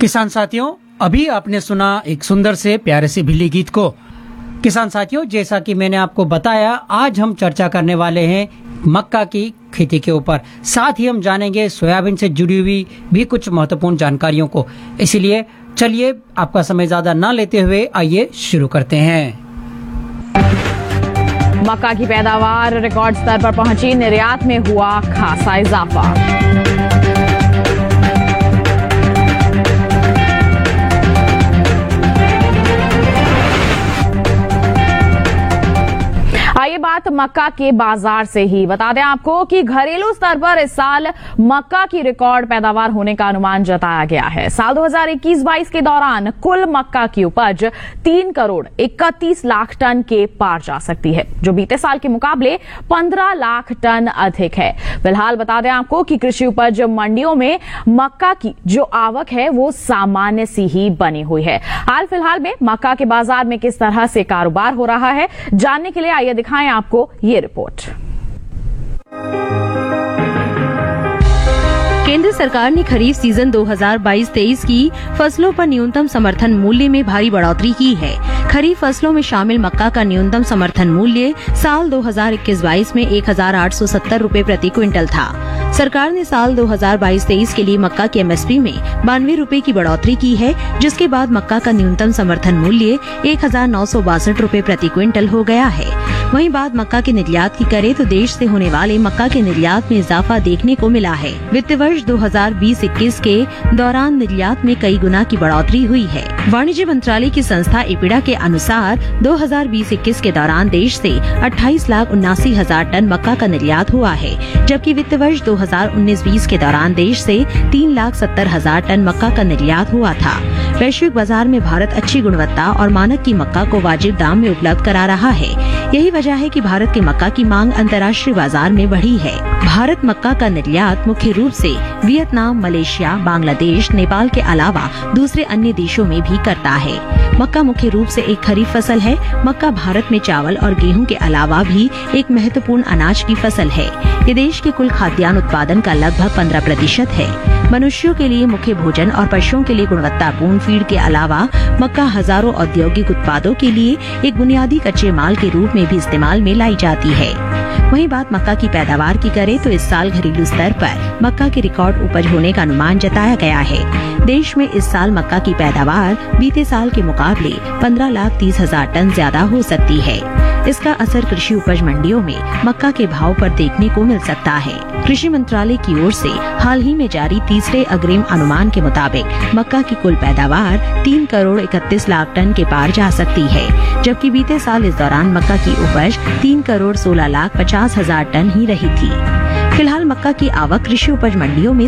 किसान साथियों, अभी आपने सुना एक सुंदर से प्यारे से भिल्ली गीत को। किसान साथियों, जैसा कि मैंने आपको बताया, आज हम चर्चा करने वाले हैं मक्का की खेती के ऊपर। साथ ही हम जानेंगे सोयाबीन से जुड़ी हुई भी कुछ महत्वपूर्ण जानकारियों को। इसीलिए चलिए आपका समय ज्यादा ना लेते हुए आइए शुरू करते हैं। मक्का की पैदावार रिकॉर्ड स्तर पर पहुंची, निर्यात में हुआ खासा इजाफा। आइए बात मक्का के बाजार से ही बता दें आपको कि घरेलू स्तर पर इस साल मक्का की रिकॉर्ड पैदावार होने का अनुमान जताया गया है। साल 2021-22 के दौरान कुल मक्का की उपज 3 करोड़ 31 लाख टन के पार जा सकती है, जो बीते साल के मुकाबले 15 लाख टन अधिक है। फिलहाल बता दें आपको कि कृषि उपज मंडियों में मक्का की जो आवक है वो सामान्य सी ही बनी हुई है। हाल फिलहाल में मक्का के बाजार में किस तरह से कारोबार हो रहा है, जानने के लिए आइए दिखाएं आपको ये रिपोर्ट। केंद्र सरकार ने खरीफ सीजन 2022-23 की फसलों पर न्यूनतम समर्थन मूल्य में भारी बढ़ोतरी की है। खरीफ फसलों में शामिल मक्का का न्यूनतम समर्थन मूल्य साल 2021-22 में 1,870 रूपए प्रति क्विंटल था। सरकार ने साल 2022-23 के लिए मक्का की एमएसपी में 92 रूपए की बढ़ोतरी की है, जिसके बाद मक्का का न्यूनतम समर्थन मूल्य 1,962 रूपए प्रति क्विंटल हो गया है। वहीं बात मक्का के निर्यात की करें तो देश से होने वाले मक्का के निर्यात में इजाफा देखने को मिला है। वित्त वर्ष 2020-21 के दौरान निर्यात में कई गुना की बढ़ोतरी हुई है। वाणिज्य मंत्रालय की संस्था इपिडा के अनुसार 2020-21 के दौरान देश से 28,79,000 टन मक्का का निर्यात हुआ है, जबकि वित्त वर्ष 2019-20 के दौरान देश से 3,70,000 टन मक्का का निर्यात हुआ था। वैश्विक बाजार में भारत अच्छी गुणवत्ता और मानक की मक्का को वाजिब दाम में उपलब्ध करा रहा है। यही वजह है कि भारत के मक्का की मांग अंतर्राष्ट्रीय बाजार में बढ़ी है। भारत मक्का का निर्यात मुख्य रूप से वियतनाम, मलेशिया, बांग्लादेश, नेपाल के अलावा दूसरे अन्य देशों में भी करता है। मक्का मुख्य रूप से एक खरीफ फसल है। मक्का भारत में चावल और गेहूं के अलावा भी एक महत्वपूर्ण अनाज की फसल है। ये देश के कुल खाद्यान्न उत्पादन का लगभग 15% है। मनुष्यों के लिए मुख्य भोजन और पशुओं के लिए गुणवत्तापूर्ण फीड के अलावा मक्का हजारों औद्योगिक उत्पादों के लिए एक बुनियादी कच्चे माल के रूप में भी इस्तेमाल में लाई जाती है। वहीं बात मक्का की पैदावार की करें तो इस साल घरेलू स्तर पर मक्का की रिकॉर्ड उपज होने का अनुमान जताया गया है। देश में इस साल मक्का की पैदावार बीते साल के मुकाबले 15,30,000 टन ज्यादा हो सकती है। इसका असर कृषि उपज मंडियों में मक्का के भाव पर देखने को मिल सकता है। कृषि मंत्रालय की ओर से हाल ही में जारी तीसरे अग्रिम अनुमान के मुताबिक मक्का की कुल पैदावार 3 करोड़ 31 लाख टन के पार जा सकती है, जबकि बीते साल इस दौरान मक्का की उपज 3 करोड़ 16 लाख 50 हजार टन ही रही थी। फिलहाल मक्का की आवक कृषि उपज मंडियों में